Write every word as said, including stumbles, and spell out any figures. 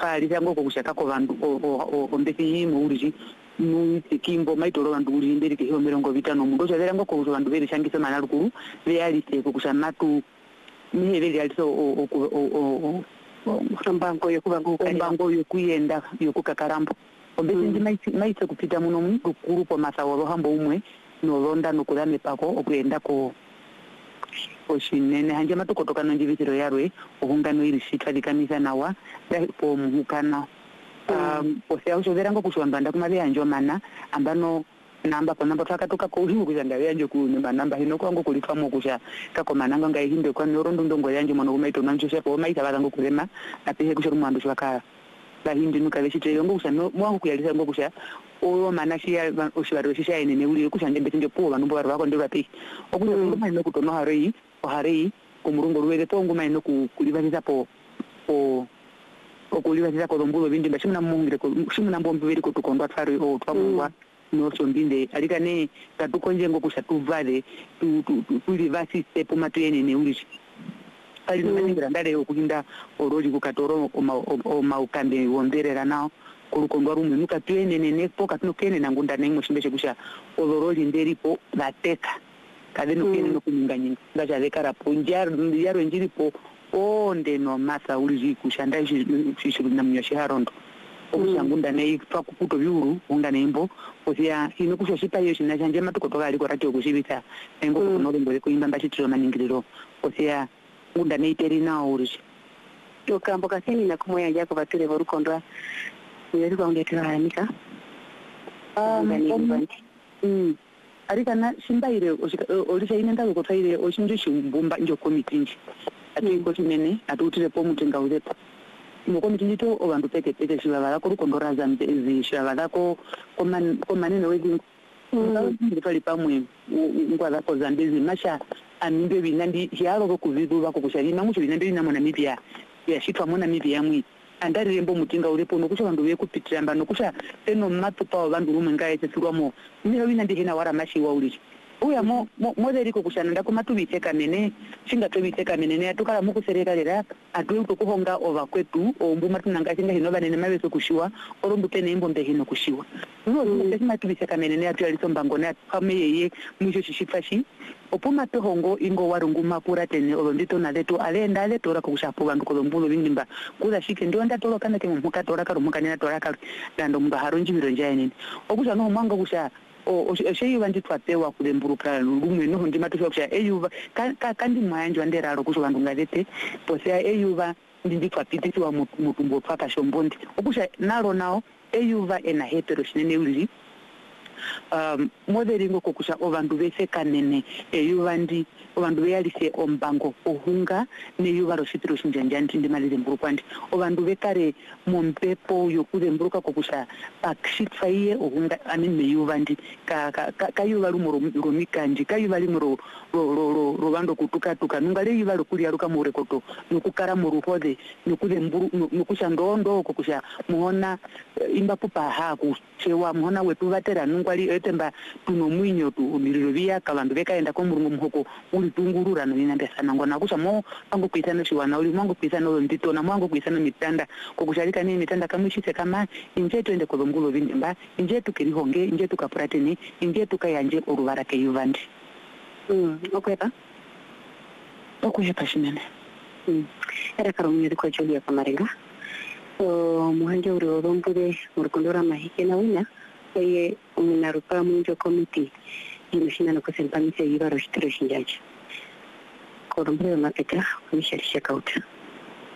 kali tango kushaka ko vandu o ombeki muri mu kimbo maitoro vandu uri ndiri ke mirongo vitano mundu chavera ngo ko vandu veri shangisa mana rukuru ve ali se ko kushamatu ni veri ali so o o o mbango yokubango mbango yokuyenda yokukakarambo ombeki ndi maitse maitse kupita muno mukuru po masawo hambo umwe no londa no kudame pako okuyenda ko oshinene hanje matokotoka no njivitiro yarwe ohungano iri shika likamisa nawa po muhukana um osea ushovera ngo kushwamba kumave anjo mana ambano namba kwa namba takatoka ko uhimu kuzanda yanje ku namba hino kwangu kulifamo kusha kako mananga ngai hinde kwa norondo ndongo yanje mono kumaito nanjo shepo maita bazango kulema apehe kusha rumando shwaka la hindi nuka veshite yongo kusha mwangu kuyalisa ngo kusha o manashia oshibaro shisha ene ne uli kushanje mbetinde po bantu baro bako ndo bapi okuya ngoma ino kutono harei o harei kumurungo ruwele po ngoma ino kulibaliza po po okulibaza ko dombulo bindi bashimuna mungire ko shimuna mbombe beri ko tukondwa twari o twamungwa no sombinde alikane katukonje ngo kushatuvale tu tulivasi step matu yenene uli ali ndangira ndale okuhinda oroli kukatoro o maukambe wonderera nao kulukondwa rumwe nuka tuyenene nepo katino kene nangunda nengo shimbeshe kusha oroli nderipo bateka kadeno kene no kunyinganyinga ngaja lekara ponjar yaro njiripo onde no masa uli kushanda shishiru na mnyoshi harondo okushangunda nei fakuputo byuru unda nembo osia ino kushoshipa yo shina chanje matukotoka ali ko ratio kushibita engo kuno lembo ko imba mbachitiro maningiriro osia unda nei terina uri yo kambo kasini na kumoya yako bature borukondwa yeri kwa undetira hanika um mm arikana shimbaire olisha inenda ko tsaire oshinjo shimbumba njo committee ati ko tinene atutire po mutenga uzepa mo committee to obantu peke peke shibabala ko rukondora zambe shibabala ko komanene wedi ndi pali pamwe ngwala ko zambezi masha amimbe binandi yalo ko kuvidu bako kushalima mucho binandi na mona mipya ya shitwa mona mipya mwi andari rembo mutinga ulepo nokusha vandu vekupitira mbano kusha eno matupa vandu rumwe ngaye tsirwamo ni binandi hina wara mashi wa uli uya mo moderiko kushananda kumatubiteka nene chinga tubiteka nene atukala mukusereka lera atu kuhonga ova kwetu ombu matunanga chinga hino banene mabeso kushiwa orombu tene imbombe hino kushiwa no ndesima tubiteka nene atu alisomba ngone pameyeye mwisho shishifashi opuma tohongo ingo warunguma pura tene olondito na leto alenda ale tora kushapo bandu kolombulo bindimba kula shike ndio nda tolo kana ke muka tora karumuka nena tora karu dando mba haronji bironja nene okusha no mwanga kusha o sheyiva nditwapewa kulemburuka lumwe no ndima tushokusha eyuva kandi mwanje wanderaro kusho vandu ngalete posea eyuva nditwapitisiwa mutumbo twaka shombondi okusha nalo nao eyuva ena hetero shinene uli um moderingo kokusha ovandu vese kanene eyuva ndi ovandu veyalise ombango ohunga neyuva roshitiro shinjanja ndi malire mburukwandi ovandu vekare mompepo yokulemburuka kokusha pakshitfaiye ohunga amin meyuva ndi ka ka yuva lumoro romikandi ka yuva limoro ro ro ro vando kutuka tuka nungale yuva lokulia ruka murekoto nokukara muruhode nokulemburu nokusha ndondo kokusha muona imbapo paha kuchewa muona wetu vatera nungwali etemba tuno mwinyo tu miliro vya kavandu vekaenda ko murungu muhoko uli tungurura no ninandesana ngona kusha mo pango kuisana shiwana uli mwango kuisana ndito na mwango kuisana mitanda kokushalika ni mitanda kamwishise kama inje twende ko longulo vindimba inje tukirihonge inje tukaprateni inje tukayanje uruvara ke yuvandi mm okwepa okwepa shinene mm era karomye ko Julia Kamarenga o muhanje uri orombude murukondora mahike na wina oye uminarupa mwinjo committee yimishina no kusempa mise yibaro shitiro shinjaji korombude maketa kumisha shakauta